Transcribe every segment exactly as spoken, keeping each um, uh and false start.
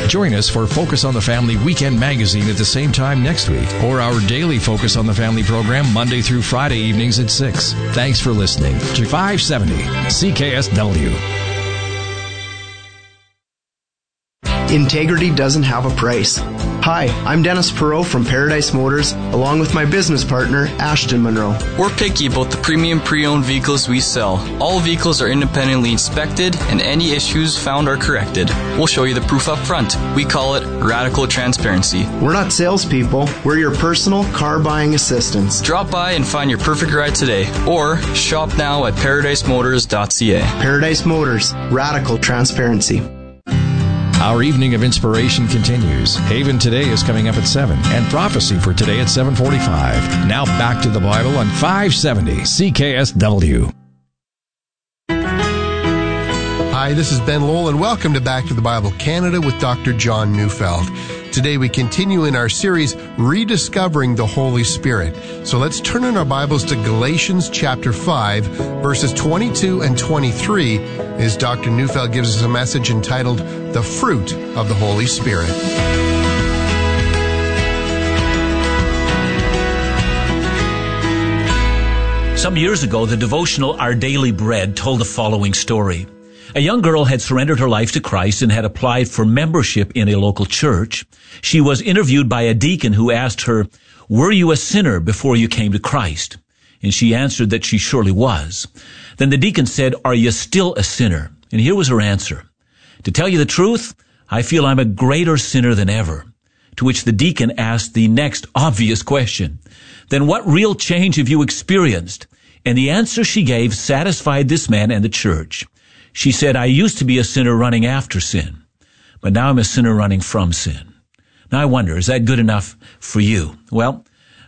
Join us for Focus on the Family Weekend Magazine at the same time next week, or our daily Focus on the Family program Monday through Friday evenings at six. Thanks for listening to five seventy C K S W. Integrity doesn't have a price. Hi, I'm Dennis Perot from Paradise Motors, along with my business partner, Ashton Monroe. We're picky about the premium pre-owned vehicles we sell. All vehicles are independently inspected, and any issues found are corrected. We'll show you the proof up front. We call it radical transparency. We're not salespeople. We're your personal car buying assistants. Drop by and find your perfect ride today, or shop now at paradise motors dot c a. Paradise Motors, radical transparency. Our evening of inspiration continues. Haven Today is coming up at seven, and Prophecy for today at seven forty-five. Now back to the Bible on five seventy C K S W. Hi, this is Ben Lowell, and welcome to Back to the Bible Canada with Doctor John Neufeld. Today we continue in our series, Rediscovering the Holy Spirit. So let's turn in our Bibles to Galatians chapter five, verses twenty-two and twenty-three, as Doctor Neufeld gives us a message entitled, The Fruit of the Holy Spirit. Some years ago, the devotional Our Daily Bread told the following story. A young girl had surrendered her life to Christ and had applied for membership in a local church. She was interviewed by a deacon who asked her, "Were you a sinner before you came to Christ?" And she answered that she surely was. Then the deacon said, "Are you still a sinner?" And here was her answer. "To tell you the truth, I feel I'm a greater sinner than ever." To which the deacon asked the next obvious question, "Then what real change have you experienced?" And the answer she gave satisfied this man and the church. She said, "I used to be a sinner running after sin, but now I'm a sinner running from sin." Now I wonder, is that good enough for you? Well,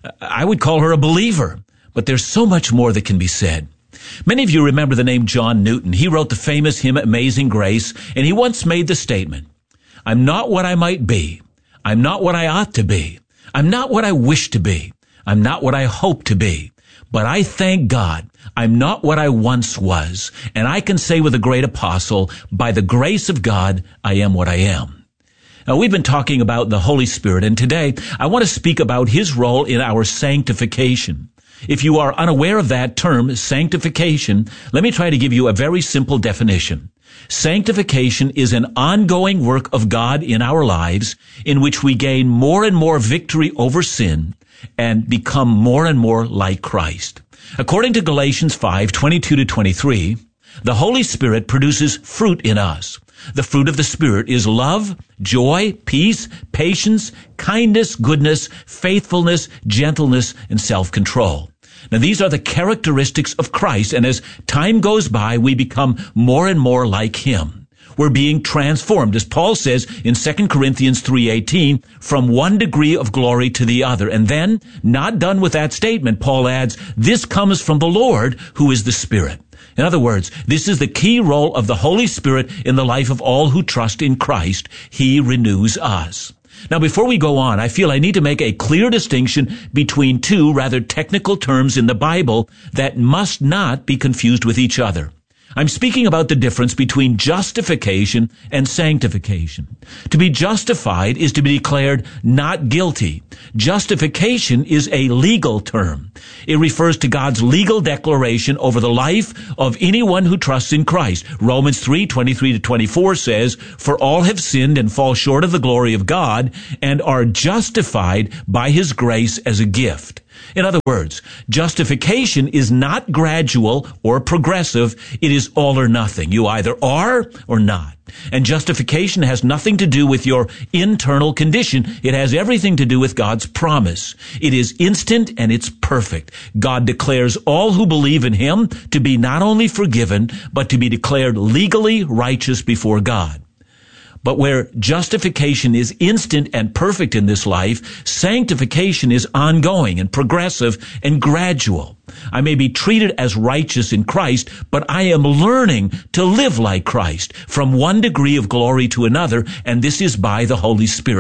I would call her a believer, but there's so much more that can be said. Many of you remember the name John Newton. He wrote the famous hymn Amazing Grace, and he once made the statement, "I'm not what I might be. I'm not what I ought to be. I'm not what I wish to be. I'm not what I hope to be. But I thank God I'm not what I once was, and I can say with the great apostle, by the grace of God, I am what I am." Now, we've been talking about the Holy Spirit, and today I want to speak about His role in our sanctification. If you are unaware of that term, sanctification, let me try to give you a very simple definition. Sanctification is an ongoing work of God in our lives in which we gain more and more victory over sin and become more and more like Christ. According to Galatians five, twenty-two to twenty-three, the Holy Spirit produces fruit in us. The fruit of the Spirit is love, joy, peace, patience, kindness, goodness, faithfulness, gentleness, and self-control. Now, these are the characteristics of Christ, and as time goes by, we become more and more like Him. We're being transformed, as Paul says in Second Corinthians three eighteen, from one degree of glory to the other. And then, not done with that statement, Paul adds, this comes from the Lord, who is the Spirit. In other words, this is the key role of the Holy Spirit in the life of all who trust in Christ. He renews us. Now, before we go on, I feel I need to make a clear distinction between two rather technical terms in the Bible that must not be confused with each other. I'm speaking about the difference between justification and sanctification. To be justified is to be declared not guilty. Justification is a legal term. It refers to God's legal declaration over the life of anyone who trusts in Christ. Romans three, twenty-three to twenty-four says, "For all have sinned and fall short of the glory of God and are justified by His grace as a gift." In other words, justification is not gradual or progressive. It is all or nothing. You either are or not. And justification has nothing to do with your internal condition. It has everything to do with God's promise. It is instant and it's perfect. God declares all who believe in Him to be not only forgiven, but to be declared legally righteous before God. But where justification is instant and perfect in this life, sanctification is ongoing and progressive and gradual. I may be treated as righteous in Christ, but I am learning to live like Christ from one degree of glory to another, and this is by the Holy Spirit.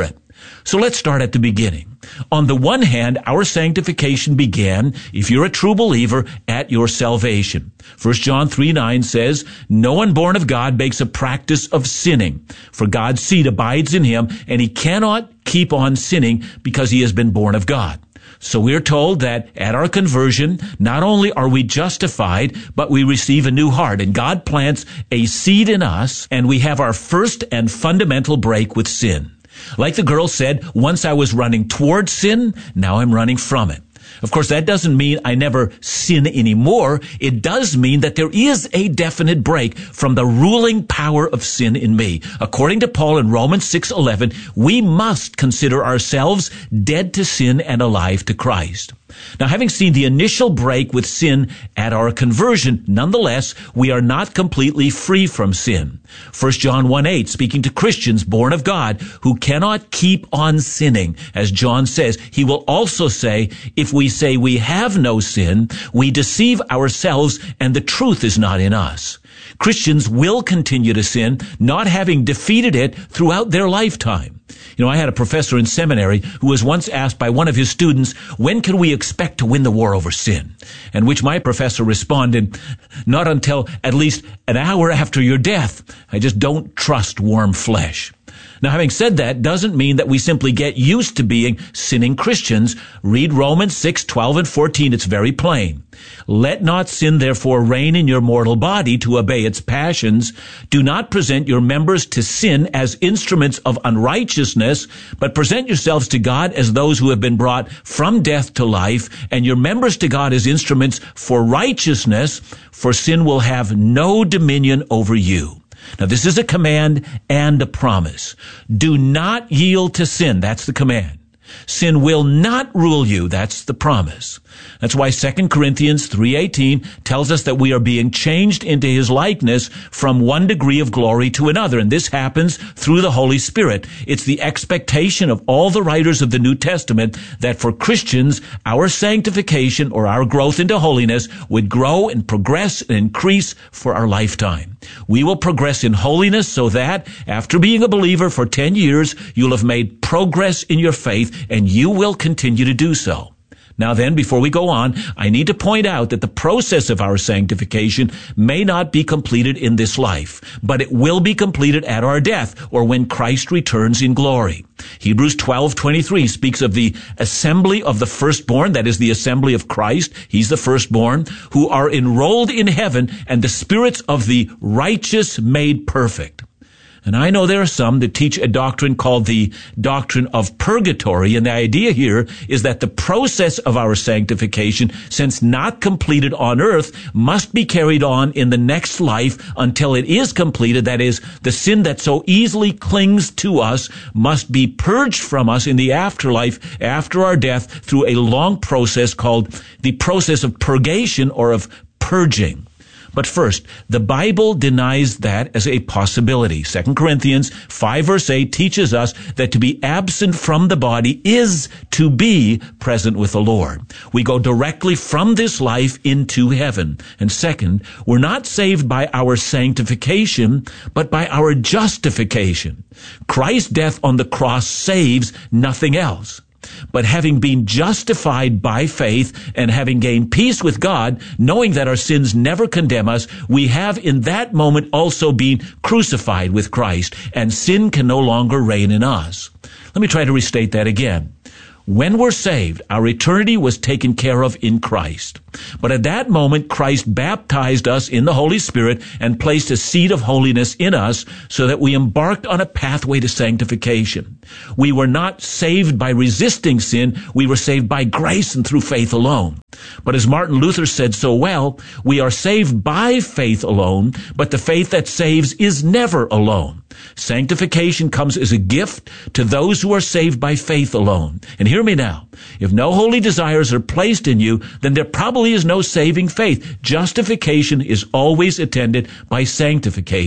So let's start at the beginning. On the one hand, our sanctification began, if you're a true believer, at your salvation. First John three nine says, "No one born of God makes a practice of sinning, for God's seed abides in him, and he cannot keep on sinning because he has been born of God." So we're told that at our conversion, not only are we justified, but we receive a new heart, and God plants a seed in us, and we have our first and fundamental break with sin. Like the girl said, once I was running towards sin, now I'm running from it. Of course, that doesn't mean I never sin anymore. It does mean that there is a definite break from the ruling power of sin in me. According to Paul in Romans six eleven, we must consider ourselves dead to sin and alive to Christ. Now, having seen the initial break with sin at our conversion, nonetheless, we are not completely free from sin. First John one eight, speaking to Christians born of God who cannot keep on sinning, as John says, he will also say, if we say we have no sin, we deceive ourselves and the truth is not in us. Christians will continue to sin, not having defeated it throughout their lifetime. You know, I had a professor in seminary who was once asked by one of his students, when can we expect to win the war over sin? And which my professor responded, not until at least an hour after your death. I just don't trust warm flesh. Now, having said that, doesn't mean that we simply get used to being sinning Christians. Read Romans six twelve and fourteen. It's very plain. Let not sin therefore reign in your mortal body to obey its passions. Do not present your members to sin as instruments of unrighteousness, but present yourselves to God as those who have been brought from death to life, and your members to God as instruments for righteousness, for sin will have no dominion over you. Now, this is a command and a promise. Do not yield to sin. That's the command. Sin will not rule you. That's the promise. That's why Second Corinthians three eighteen tells us that we are being changed into his likeness from one degree of glory to another. And this happens through the Holy Spirit. It's the expectation of all the writers of the New Testament that for Christians, our sanctification or our growth into holiness would grow and progress and increase for our lifetime. We will progress in holiness so that after being a believer for ten years, you'll have made progress in your faith and you will continue to do so. Now then, before we go on, I need to point out that the process of our sanctification may not be completed in this life, but it will be completed at our death or when Christ returns in glory. Hebrews twelve twenty-three speaks of the assembly of the firstborn, that is the assembly of Christ, he's the firstborn, who are enrolled in heaven, and the spirits of the righteous made perfect. And I know there are some that teach a doctrine called the doctrine of purgatory, and the idea here is that the process of our sanctification, since not completed on earth, must be carried on in the next life until it is completed. That is, the sin that so easily clings to us must be purged from us in the afterlife after our death through a long process called the process of purgation or of purging. But first, the Bible denies that as a possibility. Second Corinthians five verse eight teaches us that to be absent from the body is to be present with the Lord. We go directly from this life into heaven. And second, we're not saved by our sanctification, but by our justification. Christ's death on the cross saves, nothing else. But having been justified by faith and having gained peace with God, knowing that our sins never condemn us, we have in that moment also been crucified with Christ, and sin can no longer reign in us. Let me try to restate that again. When we're saved, our eternity was taken care of in Christ. But at that moment, Christ baptized us in the Holy Spirit and placed a seed of holiness in us so that we embarked on a pathway to sanctification. We were not saved by resisting sin. We were saved by grace and through faith alone. But as Martin Luther said so well, we are saved by faith alone, but the faith that saves is never alone. Sanctification comes as a gift to those who are saved by faith alone. And hear me now. If no holy desires are placed in you, then there probably is no saving faith. Justification is always attended by sanctification.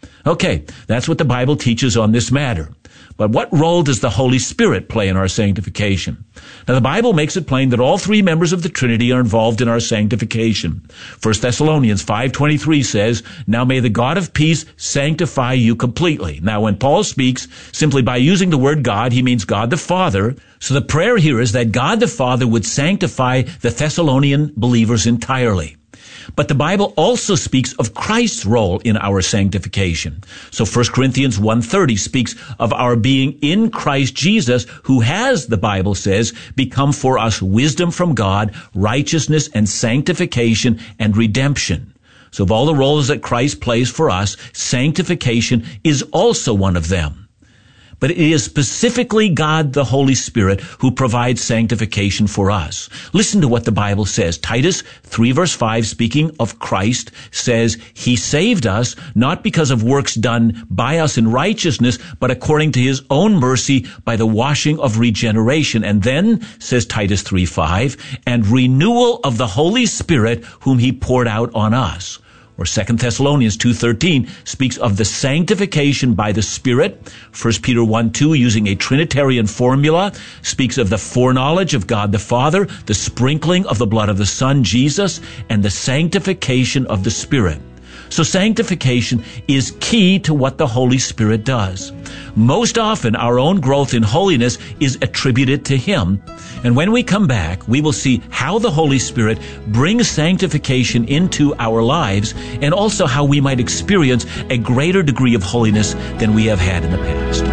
Okay, that's what the Bible teaches on this matter. But what role does the Holy Spirit play in our sanctification? Now, the Bible makes it plain that all three members of the Trinity are involved in our sanctification. First Thessalonians five twenty-three says, "Now may the God of peace sanctify you completely." Now, when Paul speaks simply by using the word God, he means God the Father. So the prayer here is that God the Father would sanctify the Thessalonian believers entirely. But the Bible also speaks of Christ's role in our sanctification. So First Corinthians one thirty speaks of our being in Christ Jesus, who has, the Bible says, become for us wisdom from God, righteousness and sanctification and redemption. So of all the roles that Christ plays for us, sanctification is also one of them. But it is specifically God, the Holy Spirit, who provides sanctification for us. Listen to what the Bible says. Titus three verse five, speaking of Christ, says, "He saved us not because of works done by us in righteousness, but according to his own mercy by the washing of regeneration." And then, says Titus three five, "and renewal of the Holy Spirit, whom he poured out on us." Or Second Thessalonians two thirteen speaks of the sanctification by the Spirit. First Peter one two, using a Trinitarian formula, speaks of the foreknowledge of God the Father, the sprinkling of the blood of the Son, Jesus, and the sanctification of the Spirit. So sanctification is key to what the Holy Spirit does. Most often, our own growth in holiness is attributed to Him. And when we come back, we will see how the Holy Spirit brings sanctification into our lives, and also how we might experience a greater degree of holiness than we have had in the past.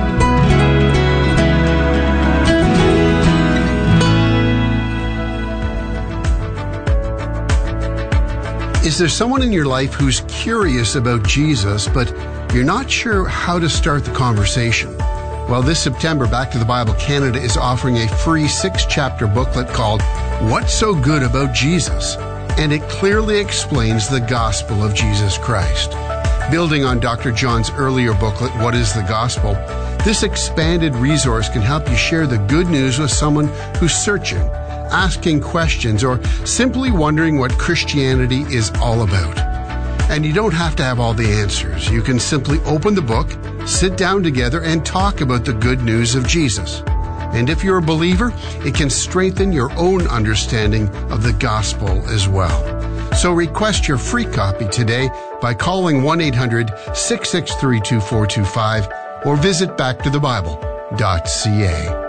Is there someone in your life who's curious about Jesus, but you're not sure how to start the conversation? Well, this September, Back to the Bible Canada is offering a free six-chapter booklet called What's So Good About Jesus? And it clearly explains the gospel of Jesus Christ. Building on Doctor John's earlier booklet, What is the Gospel? This expanded resource can help you share the good news with someone who's searching, asking questions, or simply wondering what Christianity is all about. And you don't have to have all the answers. You can simply open the book, sit down together, and talk about the good news of Jesus. And if you're a believer, it can strengthen your own understanding of the gospel as well. So request your free copy today by calling one eight hundred six six three two four two five or visit back to the bible dot c a.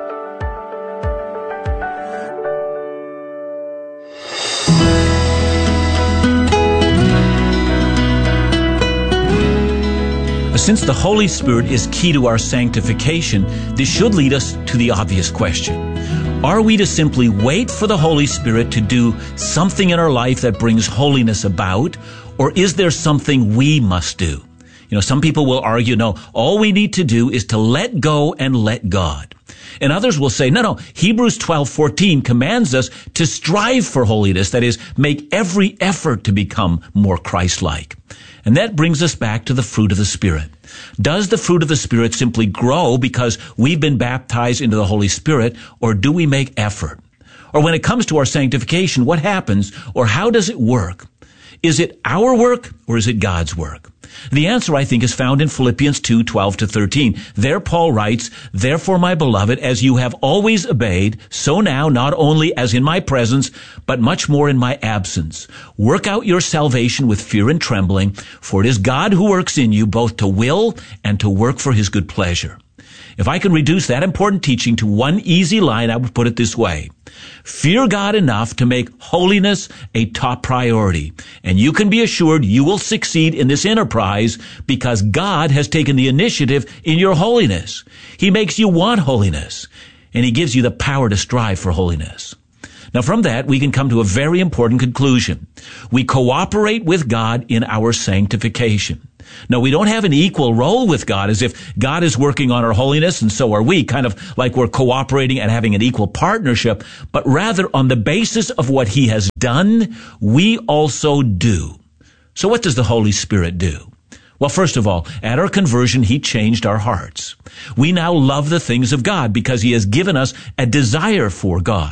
Since the Holy Spirit is key to our sanctification, this should lead us to the obvious question. Are we to simply wait for the Holy Spirit to do something in our life that brings holiness about, or is there something we must do? You know, some people will argue, no, all we need to do is to let go and let God. And others will say, no, no, Hebrews twelve fourteen commands us to strive for holiness, that is, make every effort to become more Christ-like. And that brings us back to the fruit of the Spirit. Does the fruit of the Spirit simply grow because we've been baptized into the Holy Spirit, or do we make effort? Or when it comes to our sanctification, what happens, or how does it work? Is it our work, or is it God's work? The answer, I think, is found in Philippians two twelve to thirteen. There Paul writes, "Therefore, my beloved, as you have always obeyed, so now, not only as in my presence, but much more in my absence. Work out your salvation with fear and trembling, for it is God who works in you both to will and to work for his good pleasure." If I can reduce that important teaching to one easy line, I would put it this way. Fear God enough to make holiness a top priority. And you can be assured you will succeed in this enterprise because God has taken the initiative in your holiness. He makes you want holiness, and he gives you the power to strive for holiness. Now, from that, we can come to a very important conclusion. We cooperate with God in our sanctification. No, we don't have an equal role with God, as if God is working on our holiness and so are we, kind of like we're cooperating and having an equal partnership, but rather on the basis of what he has done, we also do. So what does the Holy Spirit do? Well, first of all, at our conversion, he changed our hearts. We now love the things of God because he has given us a desire for God.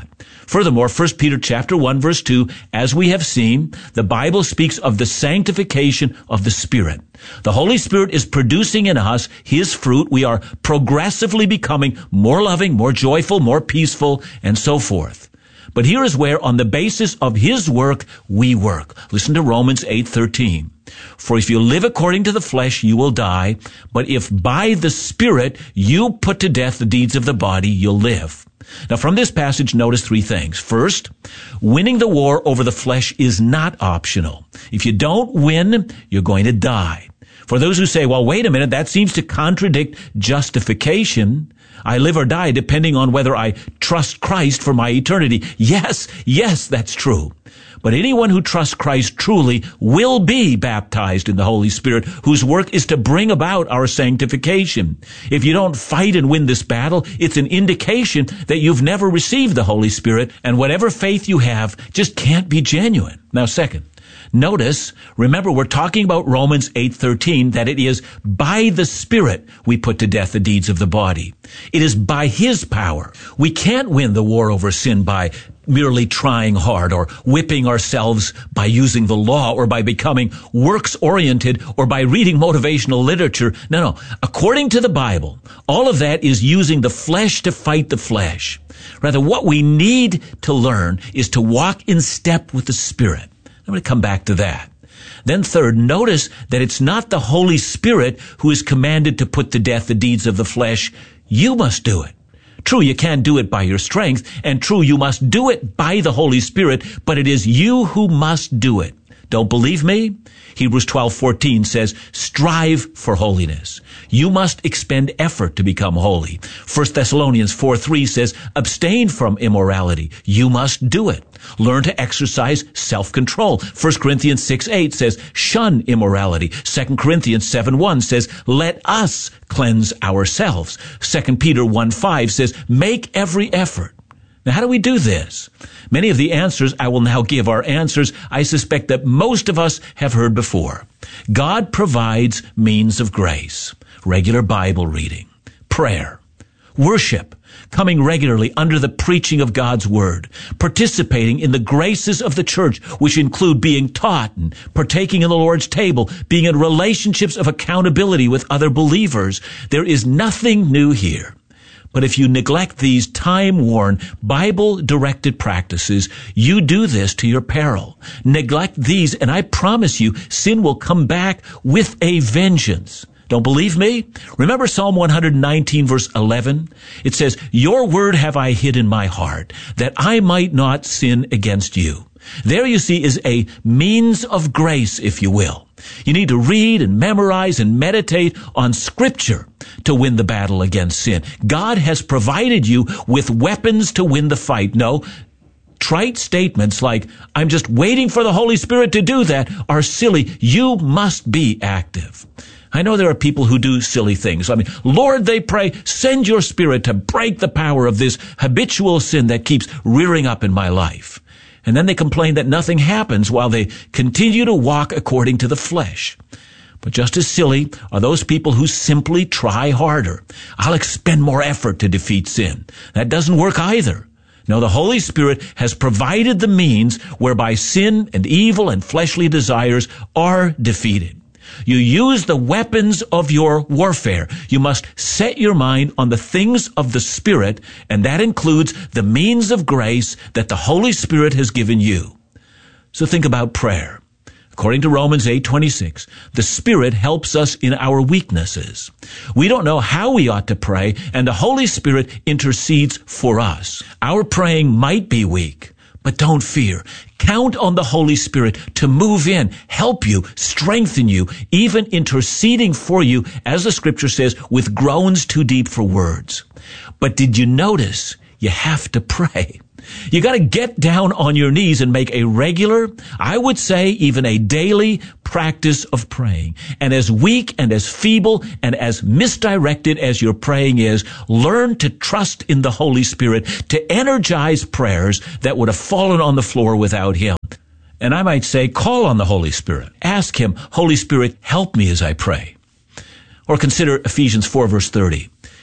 Furthermore, First Peter chapter one verse two, as we have seen, the Bible speaks of the sanctification of the Spirit. The Holy Spirit is producing in us His fruit. We are progressively becoming more loving, more joyful, more peaceful, and so forth. But here is where, on the basis of His work, we work. Listen to Romans eight thirteen. For if you live according to the flesh, you will die. But if by the Spirit you put to death the deeds of the body, you'll live. Now, from this passage, notice three things. First, winning the war over the flesh is not optional. If you don't win, you're going to die. For those who say, well, wait a minute, that seems to contradict justification. I live or die depending on whether I trust Christ for my eternity. Yes, yes, that's true. But anyone who trusts Christ truly will be baptized in the Holy Spirit, whose work is to bring about our sanctification. If you don't fight and win this battle, it's an indication that you've never received the Holy Spirit, and whatever faith you have just can't be genuine. Now, second, notice, remember, we're talking about Romans eight thirteen, that it is by the Spirit we put to death the deeds of the body. It is by His power. We can't win the war over sin by merely trying hard or whipping ourselves by using the law or by becoming works-oriented or by reading motivational literature. No, no. According to the Bible, all of that is using the flesh to fight the flesh. Rather, what we need to learn is to walk in step with the Spirit. I'm going to come back to that. Then third, notice that it's not the Holy Spirit who is commanded to put to death the deeds of the flesh. You must do it. True, you can't do it by your strength, and true, you must do it by the Holy Spirit, but it is you who must do it. Don't believe me? Hebrews twelve fourteen says, strive for holiness. You must expend effort to become holy. First Thessalonians four three says, abstain from immorality. You must do it. Learn to exercise self-control. First Corinthians six eight says, shun immorality. Second Corinthians seven one says, let us cleanse ourselves. Second Peter one five says, make every effort. Now, how do we do this? Many of the answers I will now give are answers I suspect that most of us have heard before. God provides means of grace, regular Bible reading, prayer, worship, coming regularly under the preaching of God's Word, participating in the graces of the church, which include being taught and partaking in the Lord's table, being in relationships of accountability with other believers. There is nothing new here. But if you neglect these time-worn, Bible-directed practices, you do this to your peril. Neglect these, and I promise you, sin will come back with a vengeance. Don't believe me? Remember Psalm one nineteen, verse eleven? It says, your word have I hid in my heart, that I might not sin against you. There, you see, is a means of grace, if you will. You need to read and memorize and meditate on Scripture to win the battle against sin. God has provided you with weapons to win the fight. No, trite statements like, I'm just waiting for the Holy Spirit to do that, are silly. You must be active. I know there are people who do silly things. I mean, Lord, they pray, send your Spirit to break the power of this habitual sin that keeps rearing up in my life. And then they complain that nothing happens while they continue to walk according to the flesh. But just as silly are those people who simply try harder. I'll expend more effort to defeat sin. That doesn't work either. No, the Holy Spirit has provided the means whereby sin and evil and fleshly desires are defeated. You use the weapons of your warfare. You must set your mind on the things of the Spirit, and that includes the means of grace that the Holy Spirit has given you. So think about prayer. According to Romans eight twenty-six, the Spirit helps us in our weaknesses. We don't know how we ought to pray, and the Holy Spirit intercedes for us. Our praying might be weak, but don't fear. Count on the Holy Spirit to move in, help you, strengthen you, even interceding for you, as the Scripture says, with groans too deep for words. But did you notice you have to pray? You got to get down on your knees and make a regular, I would say even a daily practice of praying. And as weak and as feeble and as misdirected as your praying is, learn to trust in the Holy Spirit to energize prayers that would have fallen on the floor without Him. And I might say, call on the Holy Spirit. Ask Him, Holy Spirit, help me as I pray. Or consider Ephesians four verse thirty.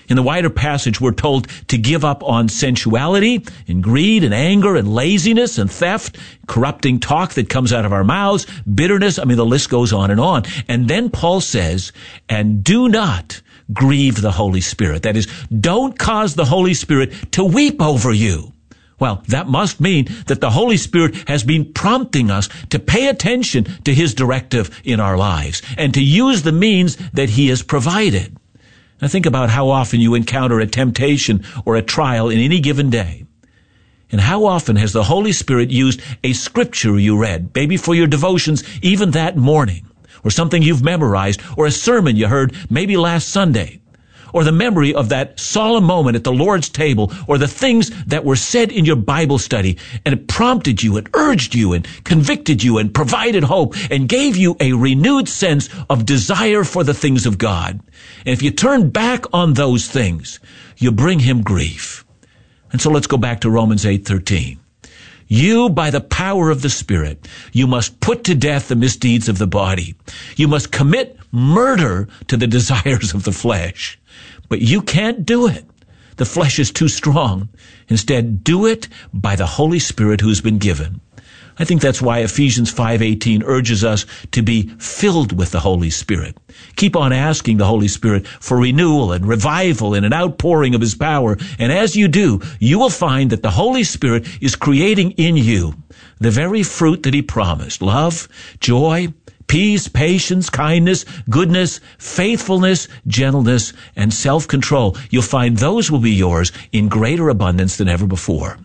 In the wider passage, we're told to give up on sensuality and greed and anger and laziness and theft, corrupting talk that comes out of our mouths, bitterness. I mean, the list goes on and on. And then Paul says, and do not grieve the Holy Spirit. That is, don't cause the Holy Spirit to weep over you. Well, that must mean that the Holy Spirit has been prompting us to pay attention to His directive in our lives and to use the means that He has provided. Now think about how often you encounter a temptation or a trial in any given day. And how often has the Holy Spirit used a scripture you read, maybe for your devotions even that morning, or something you've memorized, or a sermon you heard maybe last Sunday, or the memory of that solemn moment at the Lord's table, or the things that were said in your Bible study, and it prompted you and urged you and convicted you and provided hope and gave you a renewed sense of desire for the things of God. And if you turn back on those things, you bring Him grief. And so let's go back to Romans eight thirteen. You, by the power of the Spirit, you must put to death the misdeeds of the body. You must commit murder to the desires of the flesh. But you can't do it. The flesh is too strong. Instead, do it by the Holy Spirit who's been given. I think that's why Ephesians five eighteen urges us to be filled with the Holy Spirit. Keep on asking the Holy Spirit for renewal and revival and an outpouring of His power. And as you do, you will find that the Holy Spirit is creating in you the very fruit that He promised: love, joy, peace, patience, kindness, goodness, faithfulness, gentleness, and self-control. You'll find those will be yours in greater abundance than ever before.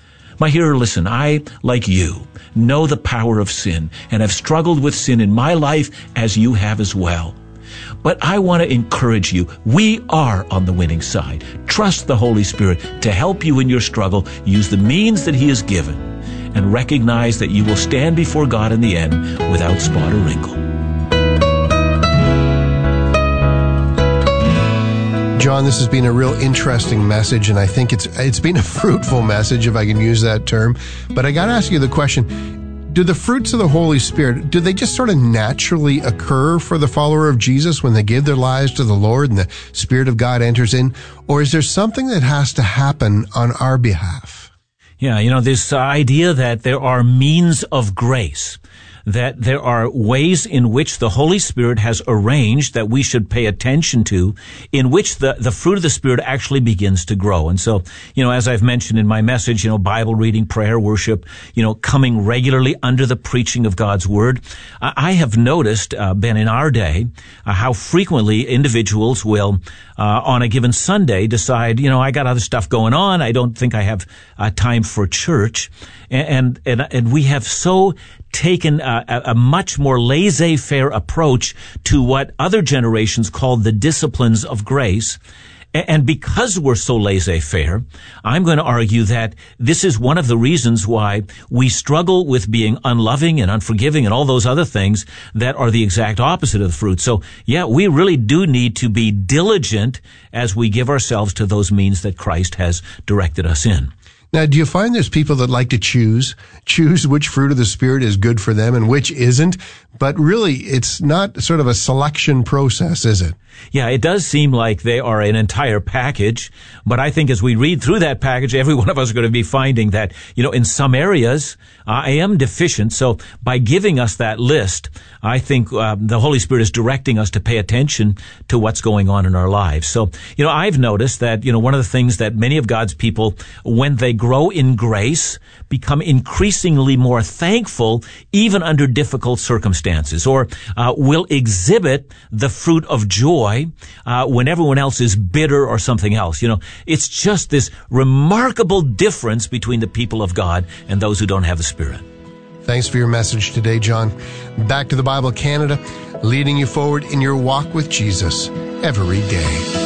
My hearer, listen, I, like you, know the power of sin and have struggled with sin in my life as you have as well. But I want to encourage you. We are on the winning side. Trust the Holy Spirit to help you in your struggle. Use the means that He has given, and recognize that you will stand before God in the end without spot or wrinkle. John, this has been a real interesting message, and I think it's it's been a fruitful message, if I can use that term. But I got to ask you the question, do the fruits of the Holy Spirit, do they just sort of naturally occur for the follower of Jesus when they give their lives to the Lord and the Spirit of God enters in? Or is there something that has to happen on our behalf? Yeah, you know, this idea that there are means of grace, that there are ways in which the Holy Spirit has arranged that we should pay attention to, in which the, the fruit of the Spirit actually begins to grow. And so, you know, as I've mentioned in my message, you know, Bible reading, prayer, worship, you know, coming regularly under the preaching of God's Word. I, I have noticed, uh, Ben, in our day, uh, how frequently individuals will, uh, on a given Sunday decide, you know, I got other stuff going on. I don't think I have uh, time for church. And, and, and we have so taken a, a much more laissez-faire approach to what other generations called the disciplines of grace. And because we're so laissez-faire, I'm going to argue that this is one of the reasons why we struggle with being unloving and unforgiving and all those other things that are the exact opposite of the fruit. So, yeah, we really do need to be diligent as we give ourselves to those means that Christ has directed us in. Now, do you find there's people that like to choose, choose which fruit of the Spirit is good for them and which isn't? But really, it's not sort of a selection process, is it? Yeah, it does seem like they are an entire package, but I think as we read through that package, every one of us are going to be finding that, you know, in some areas, uh, I am deficient. So by giving us that list, I think uh, the Holy Spirit is directing us to pay attention to what's going on in our lives. So, you know, I've noticed that, you know, one of the things that many of God's people, when they grow in grace, become increasingly more thankful, even under difficult circumstances, or uh, will exhibit the fruit of joy Uh, when everyone else is bitter or something else. You know, it's just this remarkable difference between the people of God and those who don't have the Spirit. Thanks for your message today, John. Back to the Bible Canada, leading you forward in your walk with Jesus every day.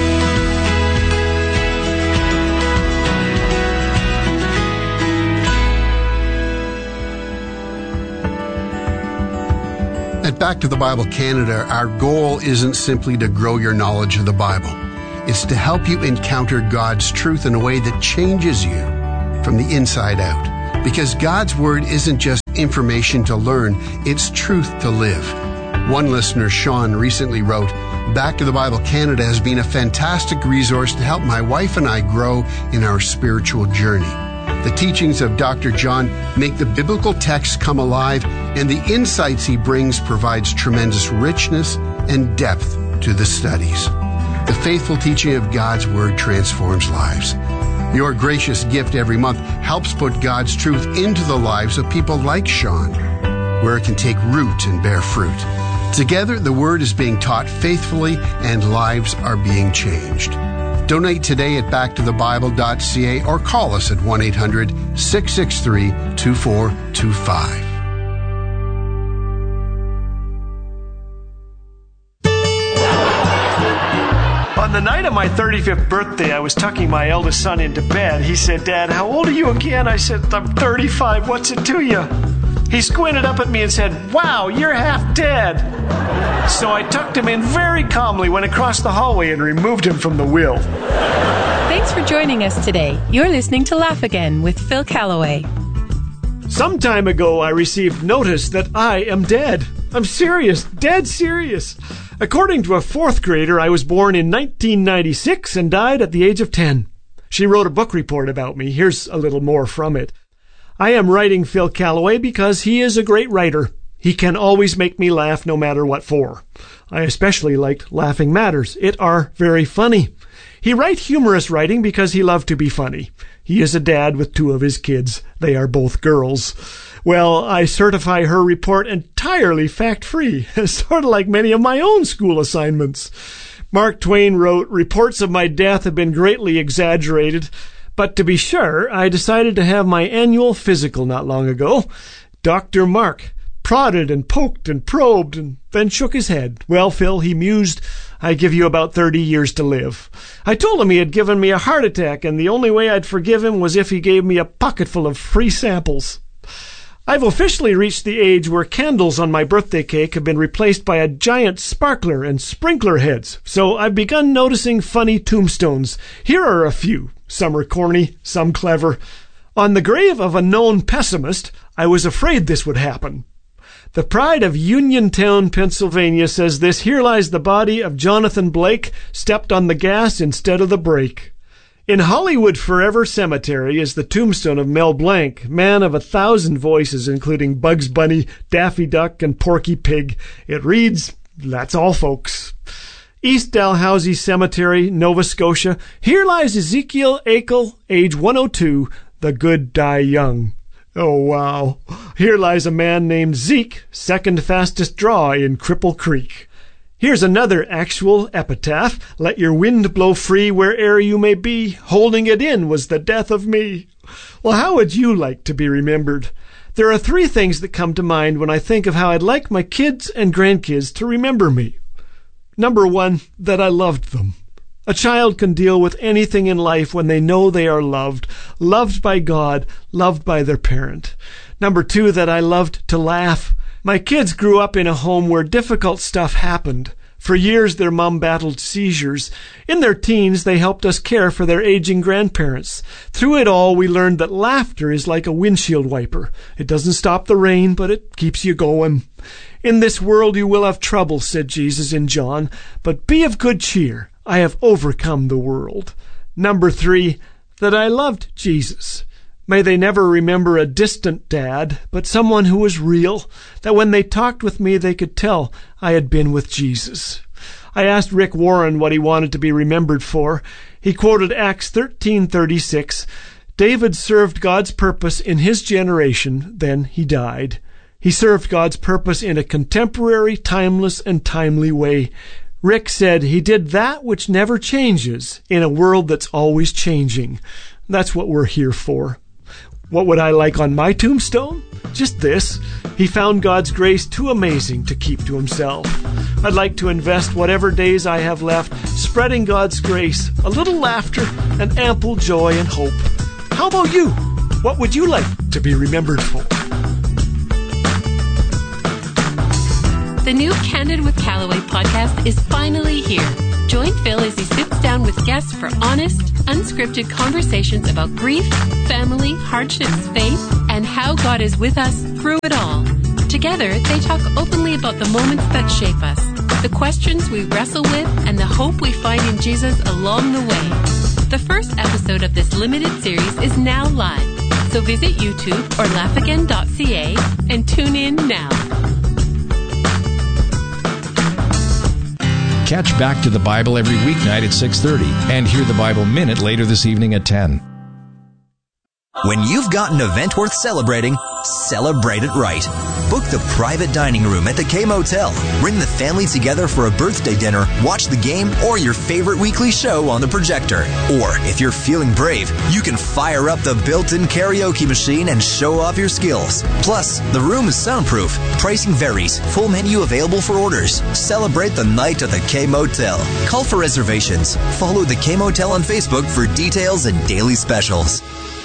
At Back to the Bible Canada, our goal isn't simply to grow your knowledge of the Bible. It's to help you encounter God's truth in a way that changes you from the inside out. Because God's Word isn't just information to learn, it's truth to live. One listener, Sean, recently wrote, Back to the Bible Canada has been a fantastic resource to help my wife and I grow in our spiritual journey. The teachings of Doctor John make the biblical texts come alive, and the insights he brings provides tremendous richness and depth to the studies. The faithful teaching of God's Word transforms lives. Your gracious gift every month helps put God's truth into the lives of people like Sean, where it can take root and bear fruit. Together, the Word is being taught faithfully and lives are being changed. Donate today at back to the bible dot c a or call us at one eight hundred, six six three, two four two five. On the night of my thirty-fifth birthday, I was tucking my eldest son into bed. He said, Dad, how old are you again? I said, I'm thirty-five. What's it to you? He squinted up at me and said, wow, you're half dead. So I tucked him in very calmly, went across the hallway, and removed him from the wheel. Thanks for joining us today. You're listening to Laugh Again with Phil Callaway. Some time ago, I received notice that I am dead. I'm serious, dead serious. According to a fourth grader, I was born in nineteen ninety-six and died at the age of ten. She wrote a book report about me. Here's a little more from it. I am writing Phil Callaway because he is a great writer. He can always make me laugh no matter what for. I especially liked Laughing Matters. It are very funny. He write humorous writing because he loved to be funny. He is a dad with two of his kids. They are both girls. Well, I certify her report entirely fact-free, sort of like many of my own school assignments. Mark Twain wrote, reports of my death have been greatly exaggerated, but to be sure, I decided to have my annual physical not long ago. Doctor Mark prodded and poked and probed and then shook his head. Well, Phil, he mused, I give you about thirty years to live. I told him he had given me a heart attack, and the only way I'd forgive him was if he gave me a pocketful of free samples. I've officially reached the age where candles on my birthday cake have been replaced by a giant sparkler and sprinkler heads, so I've begun noticing funny tombstones. Here are a few. Some are corny, some clever. On the grave of a known pessimist, I was afraid this would happen. The Pride of Uniontown, Pennsylvania says this, here lies the body of Jonathan Blake, stepped on the gas instead of the brake. In Hollywood Forever Cemetery is the tombstone of Mel Blanc, man of a thousand voices, including Bugs Bunny, Daffy Duck, and Porky Pig. It reads, that's all, folks. East Dalhousie Cemetery, Nova Scotia. Here lies Ezekiel Akel, age one oh two. The good die young. Oh, wow. Here lies a man named Zeke, second fastest draw in Cripple Creek. Here's another actual epitaph. Let your wind blow free where'er you may be. Holding it in was the death of me. Well, how would you like to be remembered? There are three things that come to mind when I think of how I'd like my kids and grandkids to remember me. Number one, that I loved them. A child can deal with anything in life when they know they are loved, loved by God, loved by their parent. Number two, that I loved to laugh. My kids grew up in a home where difficult stuff happened. For years, their mom battled seizures. In their teens, they helped us care for their aging grandparents. Through it all, we learned that laughter is like a windshield wiper. It doesn't stop the rain, but it keeps you going. In this world you will have trouble, said Jesus in John, but be of good cheer. I have overcome the world. Number three, that I loved Jesus. May they never remember a distant dad, but someone who was real, that when they talked with me they could tell I had been with Jesus. I asked Rick Warren what he wanted to be remembered for. He quoted Acts thirteen thirty-six. David served God's purpose in his generation, then he died. He served God's purpose in a contemporary, timeless, and timely way. Rick said he did that which never changes in a world that's always changing. That's what we're here for. What would I like on my tombstone? Just this. He found God's grace too amazing to keep to himself. I'd like to invest whatever days I have left spreading God's grace, a little laughter, and ample joy and hope. How about you? What would you like to be remembered for? The new Candid with Callaway podcast is finally here. Join Phil as he sits down with guests for honest, unscripted conversations about grief, family, hardships, faith, and how God is with us through it all. Together, they talk openly about the moments that shape us, the questions we wrestle with, and the hope we find in Jesus along the way. The first episode of this limited series is now live, so visit YouTube or laugh again dot c a and tune in now. Catch Back to the Bible every weeknight at six thirty and hear the Bible Minute later this evening at ten. When you've got an event worth celebrating, celebrate it right. Book the private dining room at the K-Motel. Bring the family together for a birthday dinner, watch the game, or your favorite weekly show on the projector. Or, if you're feeling brave, you can fire up the built-in karaoke machine and show off your skills. Plus, the room is soundproof. Pricing varies. Full menu available for orders. Celebrate the night at the K-Motel. Call for reservations. Follow the K-Motel on Facebook for details and daily specials.